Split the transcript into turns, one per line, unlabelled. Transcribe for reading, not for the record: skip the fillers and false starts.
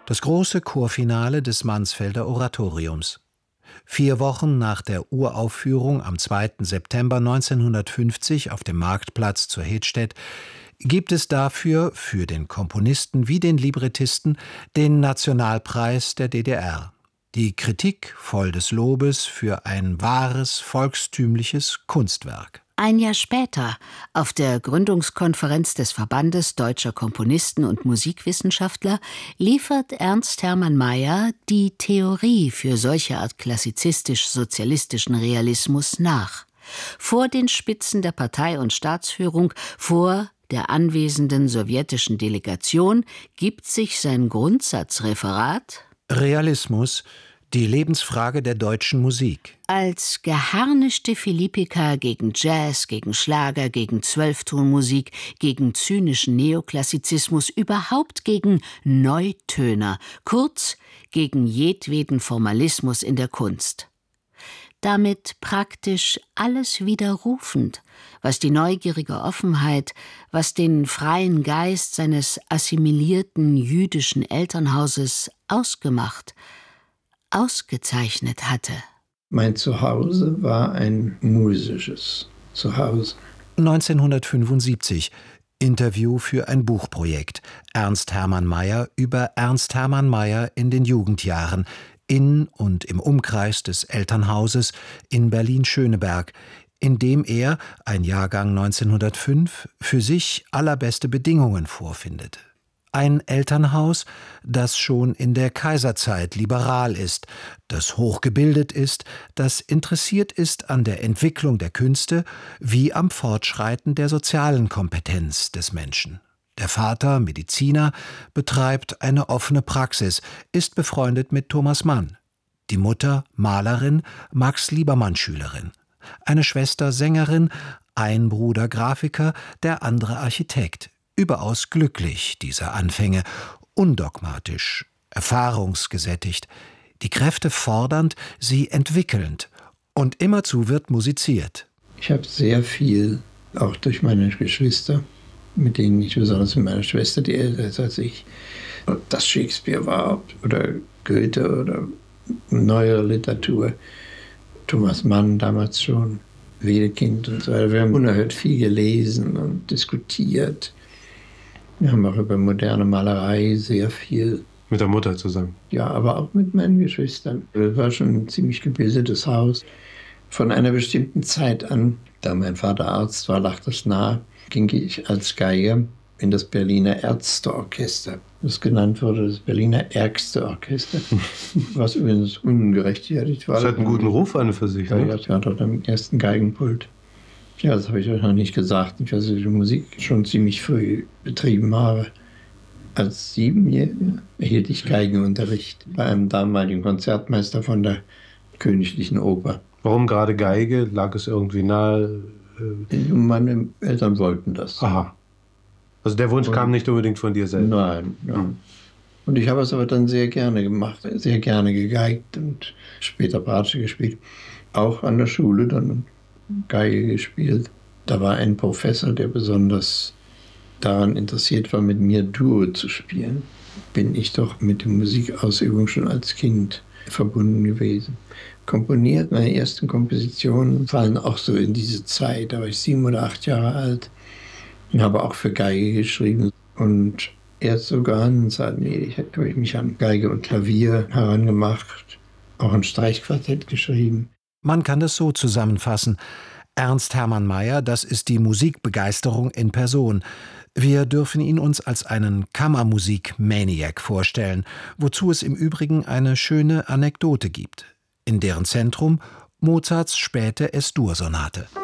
Das große Chorfinale des Mansfelder Oratoriums. 4 Wochen nach der Uraufführung am 2. September 1950 auf dem Marktplatz zur Hedstedt gibt es dafür, für den Komponisten wie den Librettisten, den Nationalpreis der DDR. Die Kritik voll des Lobes für ein wahres, volkstümliches Kunstwerk.
Ein Jahr später, auf der Gründungskonferenz des Verbandes Deutscher Komponisten und Musikwissenschaftler, liefert Ernst Hermann Mayer die Theorie für solche Art klassizistisch-sozialistischen Realismus nach. Vor den Spitzen der Partei- und Staatsführung, vor der anwesenden sowjetischen Delegation, gibt sich sein Grundsatzreferat
Realismus, die Lebensfrage der deutschen Musik.
Als geharnischte Philippika gegen Jazz, gegen Schlager, gegen Zwölftonmusik, gegen zynischen Neoklassizismus, überhaupt gegen Neutöner, kurz gegen jedweden Formalismus in der Kunst. Damit praktisch alles widerrufend, was die neugierige Offenheit, was den freien Geist seines assimilierten jüdischen Elternhauses ausgezeichnet hatte.
Mein Zuhause war ein musisches Zuhause.
1975. Interview für ein Buchprojekt. Ernst Hermann Mayer über Ernst Hermann Mayer in den Jugendjahren, in und im Umkreis des Elternhauses in Berlin-Schöneberg, in dem er, ein Jahrgang 1905, für sich allerbeste Bedingungen vorfindet. Ein Elternhaus, das schon in der Kaiserzeit liberal ist, das hochgebildet ist, das interessiert ist an der Entwicklung der Künste wie am Fortschreiten der sozialen Kompetenz des Menschen. Der Vater, Mediziner, betreibt eine offene Praxis, ist befreundet mit Thomas Mann. Die Mutter, Malerin, Max Liebermann-Schülerin. Eine Schwester, Sängerin, ein Bruder, Grafiker, der andere Architekt. Überaus glücklich, diese Anfänge, undogmatisch, erfahrungsgesättigt, die Kräfte fordernd, sie entwickelnd. Und immerzu wird musiziert.
Ich habe sehr viel, auch durch meine Geschwister, mit denen ich besonders mit meiner Schwester, die älter ist als ich, ob das Shakespeare war oder Goethe oder neuere Literatur, Thomas Mann damals schon, Wedekind und so weiter. Wir haben unerhört viel gelesen und diskutiert. Wir haben auch über moderne Malerei sehr viel.
Mit der Mutter zusammen?
Ja, aber auch mit meinen Geschwistern. Das war schon ein ziemlich gebildetes Haus. Von einer bestimmten Zeit an, da mein Vater Arzt war, lag das nahe, ging ich als Geiger in das Berliner Ärzteorchester. Das genannt wurde das Berliner Ärgste-Orchester, was übrigens ungerechtfertigt war.
Das hat einen guten Ruf an für sich.
Ja, ich war dort am ersten Geigenpult. Ja, das habe ich euch noch nicht gesagt, dass ich die Musik schon ziemlich früh betrieben habe. Als 7-Jähriger erhielt ich Geigenunterricht bei einem damaligen Konzertmeister von der Königlichen Oper.
Warum gerade Geige? Lag es irgendwie nahe?
Meine Eltern wollten das.
Aha. Also der Wunsch kam nicht unbedingt von dir selbst?
Nein. Ja. Und ich habe es aber dann sehr gerne gemacht, sehr gerne gegeigt und später Bratsche gespielt. Auch an der Schule dann Geige gespielt. Da war ein Professor, der besonders daran interessiert war, mit mir Duo zu spielen. Bin ich doch mit der Musikausübung schon als Kind verbunden gewesen. Komponiert, meine ersten Kompositionen fallen auch so in diese Zeit. Da war ich 7 oder 8 Jahre alt und habe auch für Geige geschrieben. Und erst so ganz allmählich habe ich mich an Geige und Klavier herangemacht, auch ein Streichquartett geschrieben.
Man kann das so zusammenfassen. Ernst Hermann Mayer, das ist die Musikbegeisterung in Person. Wir dürfen ihn uns als einen Kammermusik-Maniac vorstellen, wozu es im Übrigen eine schöne Anekdote gibt. In deren Zentrum Mozarts späte Es-Dur-Sonate.